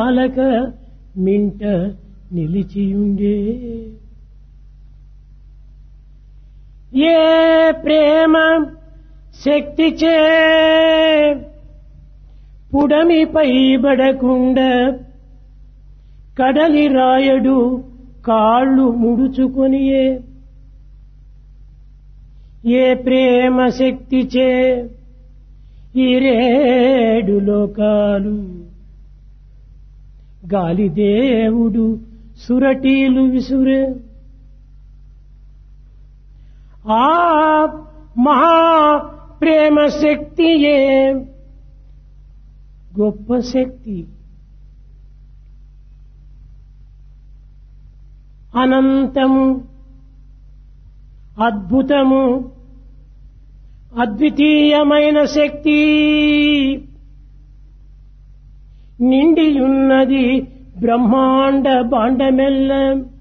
చాలక మింట నిలిచియుండే. ఏ ప్రేమ శక్తిచే పుడమిపై బడకుండా కడలి రాయడు కాళ్ళు ముడుచుకొనియే. ఏ ప్రేమ శక్తిచే ఈ రేడు లోకాలు గాలిదేవుడు సురటీలు విసురే. ఆ మహా ప్రేమ శక్తియే గొప్ప శక్తి. అనంతము, అద్భుతము, అద్వితీయమైన శక్తి నిండియున్నది బ్రహ్మాండ బాండమెల్ల.